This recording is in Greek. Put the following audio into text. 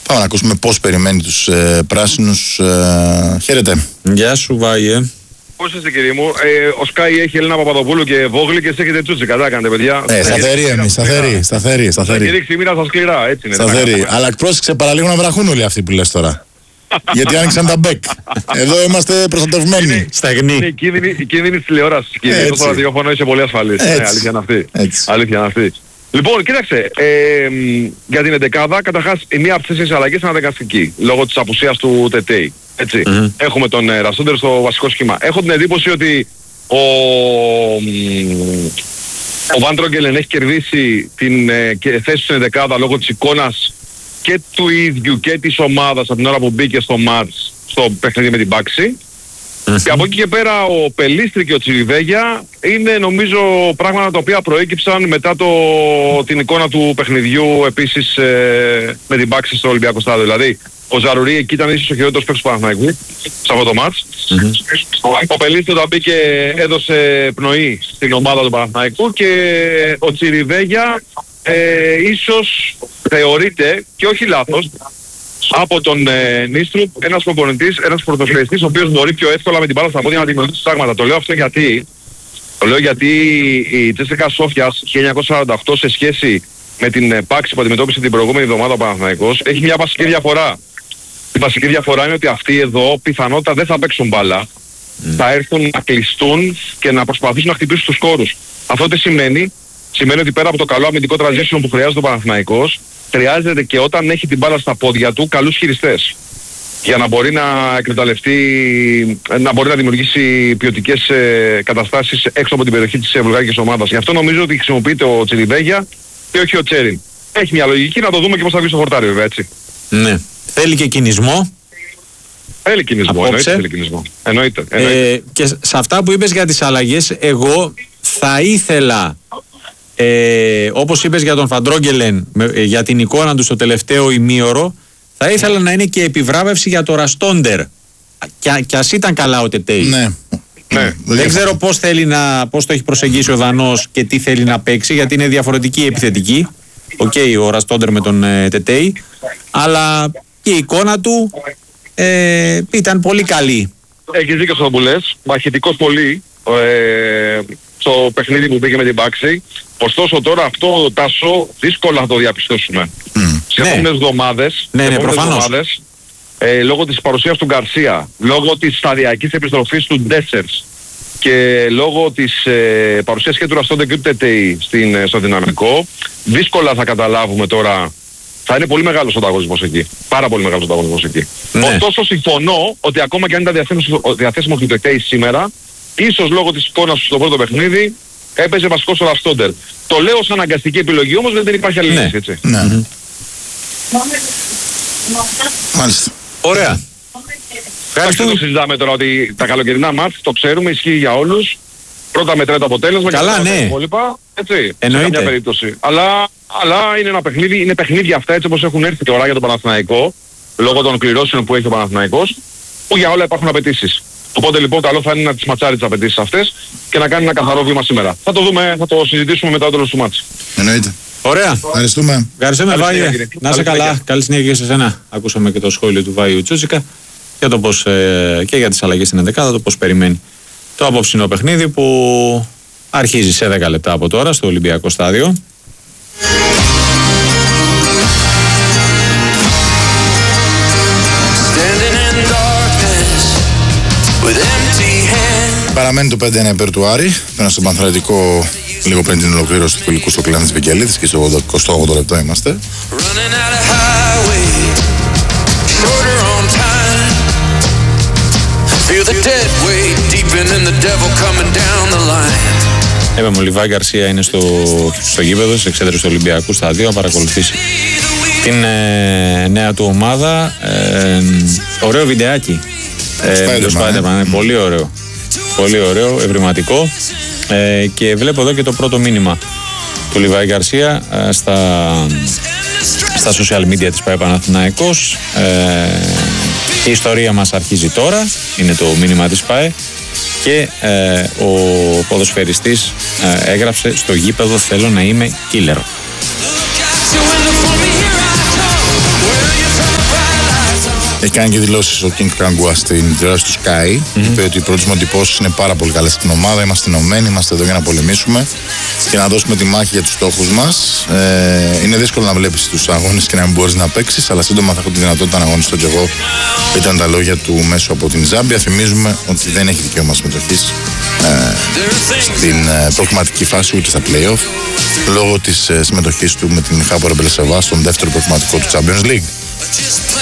Πάμε να ακούσουμε πώς περιμένει τους πράσινους. Χαίρετε. Γεια σου, Βάγε. Πώς είστε, κύριε μου? Ο Σκάι έχει Ελένα Παπαδοπούλου και Βόγλη και εσείς έχετε Τσούτσι. Κατά κάνετε, παιδιά. Σταθερή εμείς, σταθερή. Θα κηρύξει η μοίρα σας σκληρά, έτσι είναι. Σταθερή. Αλλά πρόσεξε, παραλίγο να βραχούν όλοι αυτοί που λες τώρα. Γιατί άνοιξαν τα μπέκ. Εδώ είμαστε προστατευμένοι. Στεγνοί. Είναι η κίνδυνη της τηλεόρασης. Το ραδιόφωνο είσαι πολύ ασφαλής. Αλήθεια είναι αυτή. Λοιπόν, κοίταξε, για την 11η, καταρχάς η μία από αυτές τις αλλαγές είναι αναγκαστική, λόγω της απουσίας του Τετέι. Έτσι. Έχουμε τον Ραστόντερ στο βασικό σχήμα. Έχω την εντύπωση ότι ο Βαν Τρόγκελεν έχει κερδίσει την θέση στην 11η λόγω της εικόνας και του ίδιου και της ομάδας από την ώρα που μπήκε στο μάτς, στο παιχνίδι με την Πάξη. Και από εκεί και πέρα ο Πελίστρη και ο Τσιριβέγια είναι νομίζω πράγματα τα οποία προέκυψαν μετά την εικόνα του παιχνιδιού επίσης με την Πάξη στο Ολυμπιακό Στάδιο. Δηλαδή ο Ζαρουρί εκεί ήταν ίσως ο χειρότερος παίκτης του Παναθηναϊκού σε αυτό το μάτς. Ο Πελίστρη όταν μπήκε έδωσε πνοή στην ομάδα του Παναθηναϊκού και ο Τσιριβέγια ίσως θεωρείται, και όχι λάθος, από τον Νίστρουπ ένας προπονητής, ένας πρωτοσφαιριστής ο οποίος μπορεί πιο εύκολα με την μπάλα στα πόδια να δημιουργήσει πράγματα. Το λέω αυτό γιατί η Τσέσσεκα Σόφιας 1948 σε σχέση με την Πάξη που αντιμετώπισε την προηγούμενη εβδομάδα ο Παναθηναϊκός έχει μια βασική διαφορά. Η βασική διαφορά είναι ότι αυτοί εδώ πιθανότατα δεν θα παίξουν μπάλα. Θα έρθουν να κλειστούν και να προσπαθήσουν να χτυπήσουν τους κόρους. Αυτό τι σημαίνει? Σημαίνει ότι πέρα από το καλό αμυντικό transition που χρειάζεται ο Παναθηναϊκός, χρειάζεται και όταν έχει την μπάλα στα πόδια του καλούς χειριστές. Για να μπορεί να εκμεταλλευτεί, να μπορεί να δημιουργήσει ποιοτικές καταστάσεις έξω από την περιοχή της βουλγαρικής ομάδας. Γι' αυτό νομίζω ότι χρησιμοποιείται ο Τσιριβέγια και όχι ο Τσέριν. Έχει μια λογική, να το δούμε και πώς θα βγει στο χορτάρι, βέβαια, έτσι. Ναι. Θέλει και κινησμό. Θέλει κινησμό, εννοείται. Και σε αυτά που είπες για τις αλλαγές, εγώ θα ήθελα, όπως είπες για τον Φαντρόγκελεν, για την εικόνα του στο τελευταίο ημίωρο, θα ήθελα να είναι και επιβράβευση για το Ραστόντερ. Κι ας ήταν καλά ο Τετέι. Ναι. Δεν ξέρω πώς το έχει προσεγγίσει ο Δανός και τι θέλει να παίξει, γιατί είναι διαφορετική επιθετική. Ο Ραστόντερ με τον Τετέι, αλλά και η εικόνα του ήταν πολύ καλή. Έχεις δίκιο στο που λες, μαχητικός πολύ στο παιχνίδι που πήγε με την Πάξη. Ωστόσο τώρα αυτό, Τάσο, δύσκολα θα το διαπιστώσουμε. Σε επόμενες εβδομάδες, λόγω της παρουσίας του Γκαρσία, λόγω της σταδιακής επιστροφής του Ντέσσερς και λόγω της παρουσίας και του Ραστόντερ και του Τετέι στο δυναμικό, δύσκολα θα καταλάβουμε τώρα. Θα είναι πολύ μεγάλος ο ανταγωνισμός εκεί. Πάρα πολύ μεγάλος ο ανταγωνισμός εκεί. Ωστόσο συμφωνώ ότι ακόμα και αν ήταν διαθέσιμο του Τετέι σήμερα, ίσως λόγω της εικόνας του στο πρώτο παιχνίδι έπαιζε βασικός ο Ραστόντερ. Το λέω σαν αναγκαστική επιλογή όμως, δεν υπάρχει άλλη λύση, έτσι. Μάλιστα. Ωραία. Αυτό το συζητάμε τώρα, ότι τα καλοκαιρινά μάτς, το ξέρουμε, ισχύει για όλους. Πρώτα μετράει το αποτέλεσμα. Καλά, και ναι. Υπόλοιπα, έτσι, εννοείται. σε καμιά περίπτωση. Αλλά είναι ένα παιχνίδι, είναι παιχνίδια αυτά έτσι όπως έχουν έρθει τώρα για τον Παναθηναϊκό, λόγω των κληρώσεων που έχει ο Παναθηναϊκός, που για όλα υπάρχουν απαιτήσεις. Οπότε λοιπόν καλό θα είναι να τις ματσάρει τις απαιτήσεις αυτές και να κάνει ένα καθαρό βήμα σήμερα. Θα το δούμε, θα το συζητήσουμε μετά το τέλος του μάτς. Εννοείται. Ωραία. Ευχαριστούμε. Ευχαριστούμε, Βάγε. Να είσαι καλά. Καλή συνέχεια και σε εσένα. Ακούσαμε και το σχόλιο του Βάιου Τσούτσικα για το πώς, και για τις αλλαγές στην 11η, το πώς περιμένει το απόψινό παιχνίδι που αρχίζει σε 10 λεπτά από τώρα στο Ολυμπιακό Στάδιο. Παραμένει το 5-1 υπέρ του Άρη. Πέρα στον Πανθρατικό λίγο πριν την ολοκλήρωση του φιλικού στο Κλάνη της Βικελίδης και στο 28 λεπτό είμαστε. Είπαμε, ο Λιβάη Γκαρσία είναι στο γήπεδο της εξέδρας του Ολυμπιακού Σταδίου να παρακολουθήσει την νέα του ομάδα. Ωραίο βιντεάκι. Το Spider-Man, πολύ ωραίο. Πολύ ωραίο, ευρηματικό. Και βλέπω εδώ και το πρώτο μήνυμα του Λιβάη Γκαρσία στα social media της ΠΑΕ Παναθηναϊκός. Η ιστορία μας αρχίζει τώρα, είναι το μήνυμα της ΠΑΕ. Και ο ποδοσφαιριστής έγραψε στο γήπεδο «Θέλω να είμαι killer». Έχει κάνει και δηλώσεις ο King Kangua στην τηλεόραση του Sky. Είπε ότι οι πρώτες μου εντυπώσεις είναι πάρα πολύ καλές στην ομάδα. Είμαστε ενωμένοι, είμαστε εδώ για να πολεμήσουμε και να δώσουμε τη μάχη για τους στόχους μας. Είναι δύσκολο να βλέπεις τους αγώνες και να μην μπορείς να παίξεις, αλλά σύντομα θα έχω τη δυνατότητα να αγωνιστώ κι εγώ. Ήταν τα λόγια του μέσω από την Ζάμπια. Θυμίζουμε ότι δεν έχει δικαίωμα συμμετοχής στην προκριματική φάση ούτε στα play-off λόγω της συμμετοχής του με την Χάπο Ρεμπελεσεβά στον δεύτερο προκριματικό του Champions League.